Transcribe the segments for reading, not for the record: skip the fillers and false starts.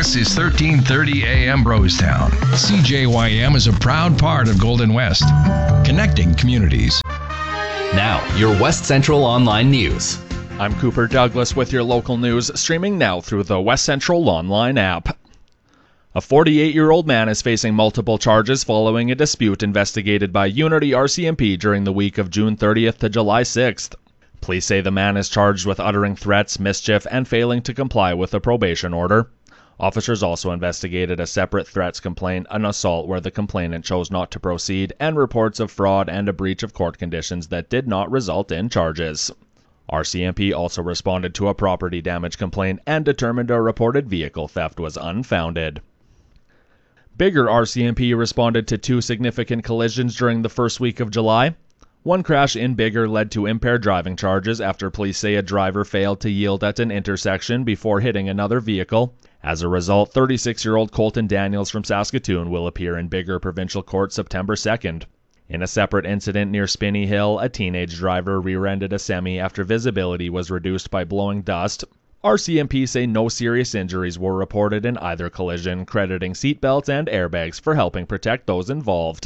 This is 1330 AM Brostown. CJYM is a proud part of Golden West, connecting communities. Now, your West Central Online News. I'm Cooper Douglas with your local news, streaming now through the West Central Online app. A 48-year-old man is facing multiple charges following a dispute investigated by Unity RCMP during the week of June 30th to July 6th. Police say the man is charged with uttering threats, mischief, and failing to comply with a probation order. Officers also investigated a separate threats complaint, an assault where the complainant chose not to proceed, and reports of fraud and a breach of court conditions that did not result in charges. RCMP also responded to a property damage complaint and determined a reported vehicle theft was unfounded. Biggar RCMP responded to 2 significant collisions during the first week of July. One crash in Biggar led to impaired driving charges after police say a driver failed to yield at an intersection before hitting another vehicle. As a result, 36-year-old Colton Daniels from Saskatoon will appear in Biggar Provincial Court September 2nd. In a separate incident near Spinney Hill, a teenage driver rear-ended a semi after visibility was reduced by blowing dust. RCMP say no serious injuries were reported in either collision, crediting seatbelts and airbags for helping protect those involved.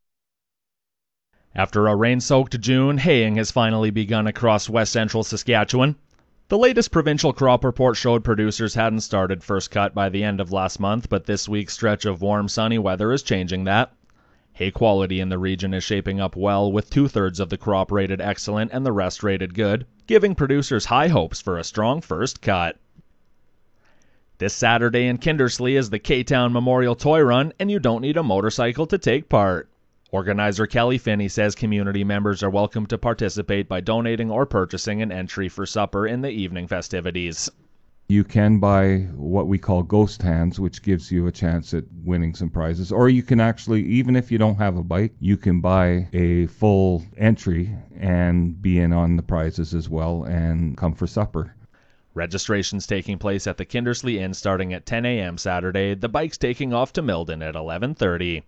After a rain-soaked June, haying has finally begun across west central Saskatchewan. The latest provincial crop report showed producers hadn't started first cut by the end of last month, but this week's stretch of warm, sunny weather is changing that. Hay quality in the region is shaping up well, with 2/3 of the crop rated excellent and the rest rated good, giving producers high hopes for a strong first cut. This Saturday in Kindersley is the K-Town Memorial Toy Run, and you don't need a motorcycle to take part. Organizer Kelly Finney says community members are welcome to participate by donating or purchasing an entry for supper in the evening festivities. You can buy what we call ghost hands, which gives you a chance at winning some prizes. Or you can actually, even if you don't have a bike, you can buy a full entry and be in on the prizes as well and come for supper. Registration's taking place at the Kindersley Inn starting at 10 a.m. Saturday. The bike's taking off to Milden at 11:30.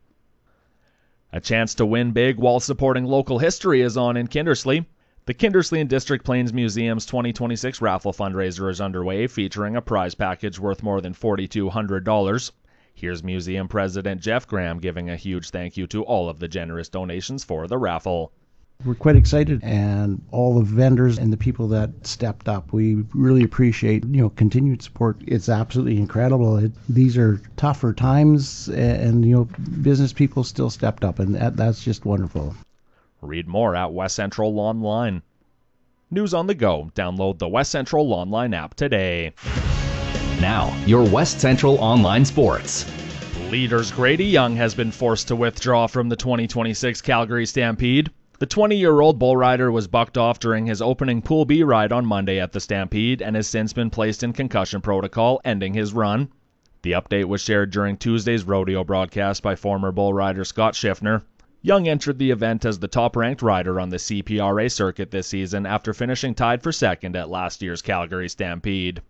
A chance to win big while supporting local history is on in Kindersley. The Kindersley and District Plains Museum's 2026 raffle fundraiser is underway, featuring a prize package worth more than $4,200. Here's Museum President Jeff Graham giving a huge thank you to all of the generous donations for the raffle. We're quite excited, and all the vendors and the people that stepped up. We really appreciate, continued support. It's absolutely incredible. These are tougher times, and business people still stepped up, and that's just wonderful. Read more at West Central Online. News on the go. Download the West Central Online app today. Now, your West Central Online Sports. Leaders Grady Young has been forced to withdraw from the 2026 Calgary Stampede. The 20-year-old bull rider was bucked off during his opening Pool B ride on Monday at the Stampede and has since been placed in concussion protocol, ending his run. The update was shared during Tuesday's rodeo broadcast by former bull rider Scott Schiffner. Young entered the event as the top-ranked rider on the CPRA circuit this season after finishing tied for second at last year's Calgary Stampede.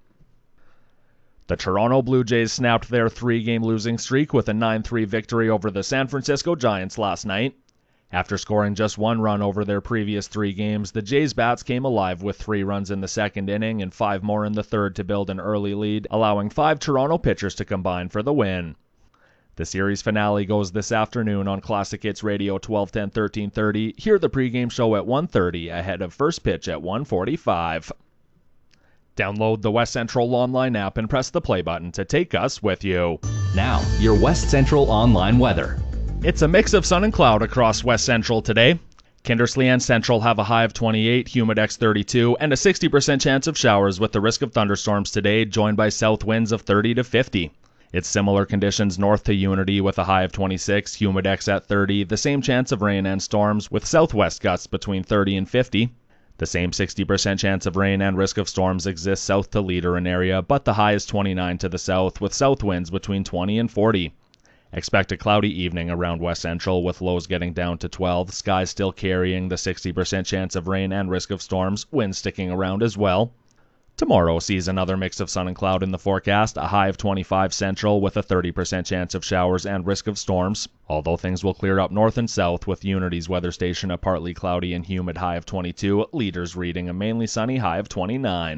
The Toronto Blue Jays snapped their 3-game losing streak with a 9-3 victory over the San Francisco Giants last night. After scoring just 1 run over their previous 3 games, the Jays' bats came alive with 3 runs in the second inning and 5 more in the third to build an early lead, allowing 5 Toronto pitchers to combine for the win. The series finale goes this afternoon on Classic Hits Radio 1210 1330. Hear the pregame show at 1:30 ahead of first pitch at 1:45. Download the West Central Online app and press the play button to take us with you. Now, your West Central Online weather. It's a mix of sun and cloud across West Central today. Kindersley and Central have a high of 28, Humidex 32, and a 60% chance of showers with the risk of thunderstorms today, joined by south winds of 30 to 50. It's similar conditions north to Unity with a high of 26, Humidex at 30, the same chance of rain and storms with southwest gusts between 30 and 50. The same 60% chance of rain and risk of storms exists south to Leader area, but the high is 29 to the south with south winds between 20 and 40. Expect a cloudy evening around West Central with lows getting down to 12, skies still carrying the 60% chance of rain and risk of storms, winds sticking around as well. Tomorrow sees another mix of sun and cloud in the forecast, a high of 25 Central with a 30% chance of showers and risk of storms, although things will clear up north and south with Unity's weather station a partly cloudy and humid high of 22, Leaders reading a mainly sunny high of 29.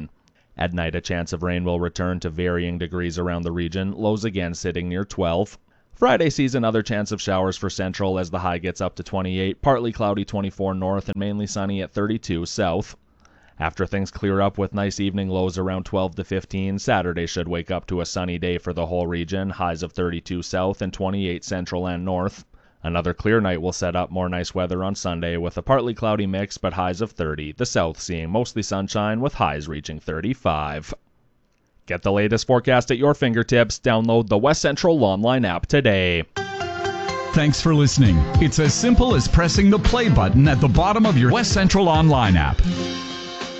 At night, a chance of rain will return to varying degrees around the region, lows again sitting near 12. Friday sees another chance of showers for central as the high gets up to 28, partly cloudy 24 north and mainly sunny at 32 south. After things clear up with nice evening lows around 12 to 15, Saturday should wake up to a sunny day for the whole region, highs of 32 south and 28 central and north. Another clear night will set up more nice weather on Sunday with a partly cloudy mix but highs of 30, the south seeing mostly sunshine with highs reaching 35. Get the latest forecast at your fingertips. Download the West Central Online app today. Thanks for listening. It's as simple as pressing the play button at the bottom of your West Central Online app.